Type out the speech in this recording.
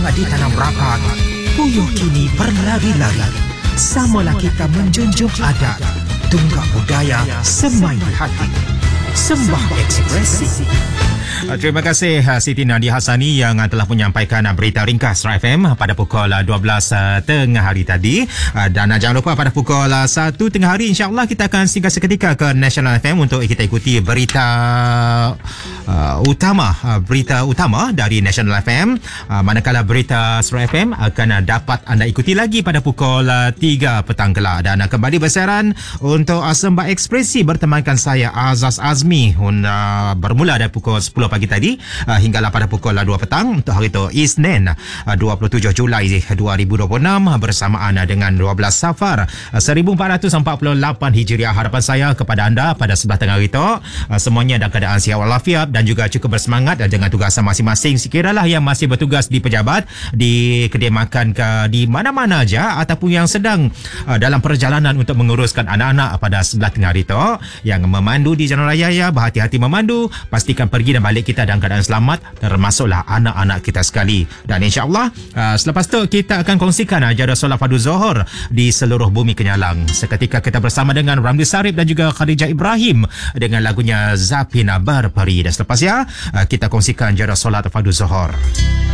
ditanam rapat, puyuh kini berlari-lari. Samalah kita menjunjung adat, tunggak budaya semai di hati. Sembah Ekspresi. Terima kasih Siti Nadia Hasani yang telah menyampaikan berita ringkas Rai FM pada pukul 12 tengah hari tadi. Dan jangan lupa pada pukul 1 tengah hari insya-Allah kita akan singgah seketika ke National FM untuk kita ikuti berita utama dari National FM. Manakala berita Surat FM akan dapat anda ikuti lagi pada pukul 3 petang kelak. Dan kembali bersiaran untuk Sembah Ekspresi bertemankan saya Azaz Azmi bermula dari pukul 10 pagi tadi hinggalah pada pukul 2 petang untuk hari itu Isnin 27 Julai 2026 bersamaan dengan 12 Safar 1448 Hijriah. Harapan saya kepada anda pada sebelah tengah hari itu semuanya dalam keadaan sihat walafiat dan juga cukup bersemangat dengan tugas masing-masing. Sekiralah yang masih bertugas di pejabat, di kedai makan ke di mana-mana aja ataupun yang sedang dalam perjalanan untuk menguruskan anak-anak pada sebelah tengah hari itu yang memandu di jalan raya ya, berhati-hati memandu, pastikan pergi dan balik kita dalam keadaan selamat, termasuklah anak-anak kita sekali. Dan insya-Allah selepas tu kita akan kongsikan jadual solat fardu Zuhur di seluruh bumi Kenyalang. Seketika kita bersama dengan Ramli Sarip dan juga Khadijah Ibrahim dengan lagunya Zapina Berperi. Dan selepas ya kita kongsikan jadual solat fardu Zuhur.